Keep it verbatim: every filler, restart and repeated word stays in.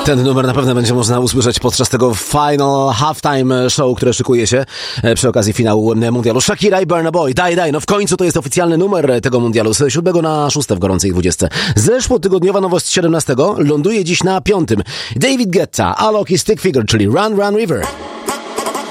Ten numer na pewno będzie można usłyszeć podczas tego final halftime show, które szykuje się przy okazji finału mundialu. Shakira i Burna Boy, daj, daj, no w końcu to jest oficjalny numer tego mundialu z siódmego na szóste w gorącej dwudziestce. Zeszłotygodniowa nowość z siedemnastego ląduje dziś na piątym. David Guetta, Alok i Stick Figure, czyli Run Run River.